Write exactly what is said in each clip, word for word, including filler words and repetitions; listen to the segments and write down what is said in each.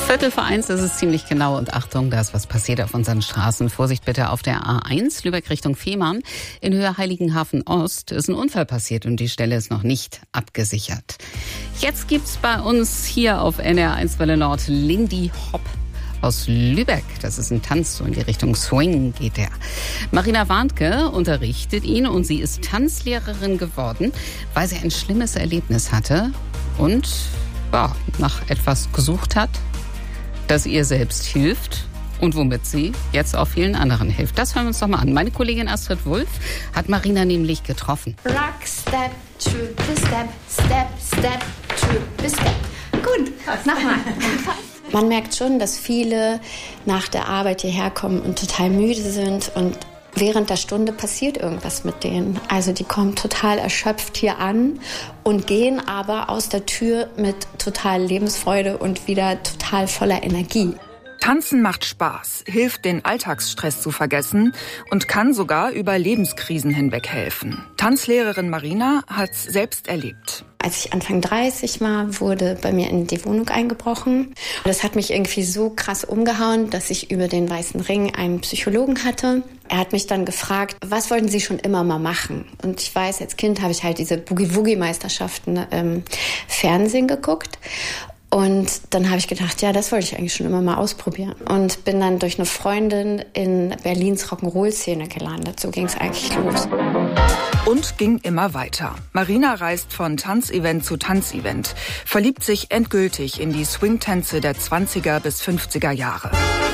Viertel vor eins ist es ziemlich genau und Achtung, da ist was passiert auf unseren Straßen. Vorsicht bitte auf der A eins, Lübeck Richtung Fehmarn. In Höhe Heiligenhafen Ost ist ein Unfall passiert und die Stelle ist noch nicht abgesichert. Jetzt gibt's bei uns hier auf N R eins Welle Nord Lindy Hop aus Lübeck. Das ist ein Tanz, so in die Richtung Swing geht der. Marina Warnke unterrichtet ihn und sie ist Tanzlehrerin geworden, weil sie ein schlimmes Erlebnis hatte und ja, nach etwas gesucht hat, das ihr selbst hilft und womit sie jetzt auch vielen anderen hilft. Das hören wir uns doch mal an. Meine Kollegin Astrid Wulff hat Marina nämlich getroffen. Rock, step, true, step, step, step, true, step. Gut, nochmal. Man merkt schon, dass viele nach der Arbeit hierher kommen und total müde sind und während der Stunde passiert irgendwas mit denen. Also die kommen total erschöpft hier an und gehen aber aus der Tür mit total Lebensfreude und wieder total voller Energie. Tanzen macht Spaß, hilft, den Alltagsstress zu vergessen und kann sogar über Lebenskrisen hinweg helfen. Tanzlehrerin Marina hat's selbst erlebt. Als ich Anfang dreißig war, wurde bei mir in die Wohnung eingebrochen. Das hat mich irgendwie so krass umgehauen, dass ich über den Weißen Ring einen Psychologen hatte. Er hat mich dann gefragt, was wollten Sie schon immer mal machen? Und ich weiß, als Kind habe ich halt diese Boogie-Woogie-Meisterschaften im ähm, Fernsehen geguckt. Und dann habe ich gedacht, ja, das wollte ich eigentlich schon immer mal ausprobieren. Und bin dann durch eine Freundin in Berlins Rock'n'Roll-Szene gelandet. So ging es eigentlich los. Und ging immer weiter. Marina reist von Tanzevent zu Tanzevent, verliebt sich endgültig in die Swing-Tänze der zwanziger bis fünfziger Jahre.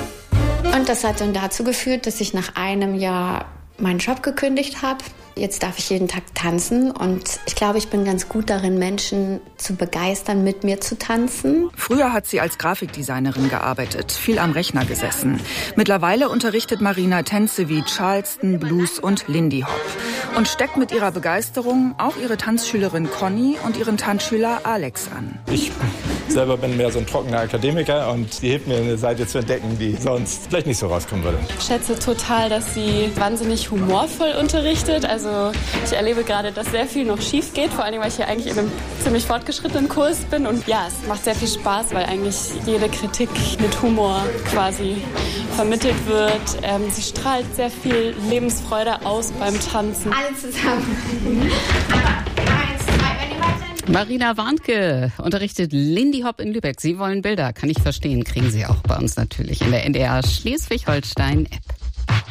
Und das hat dann dazu geführt, dass ich nach einem Jahr meinen Job gekündigt habe. Jetzt darf ich jeden Tag tanzen und ich glaube, ich bin ganz gut darin, Menschen zu begeistern, mit mir zu tanzen. Früher hat sie als Grafikdesignerin gearbeitet, viel am Rechner gesessen. Mittlerweile unterrichtet Marina Tänze wie Charleston, Blues und Lindy Hop und steckt mit ihrer Begeisterung auch ihre Tanzschülerin Conny und ihren Tanzschüler Alex an. Ich selber bin mehr so ein trockener Akademiker und die hilft mir, eine Seite zu entdecken, die sonst vielleicht nicht so rauskommen würde. Ich schätze total, dass sie wahnsinnig humorvoll unterrichtet. Also ich erlebe gerade, dass sehr viel noch schief geht, vor allem, weil ich hier eigentlich in einem ziemlich fortgeschrittenen Kurs bin. Und ja, es macht sehr viel Spaß, weil eigentlich jede Kritik mit Humor quasi vermittelt wird. Ähm, sie strahlt sehr viel Lebensfreude aus beim Tanzen. Alle zusammen. Marina Warnke unterrichtet Lindy Hop in Lübeck. Sie wollen Bilder, kann ich verstehen, kriegen Sie auch bei uns natürlich in der N D R Schleswig-Holstein-App.